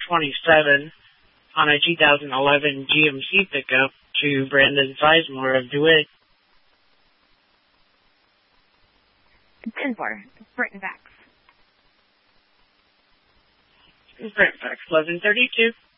27 on a 2011 GMC pickup to Brandon Sizemore of DeWitt. 10-4, Britton Fax. Britton Fax, 1132.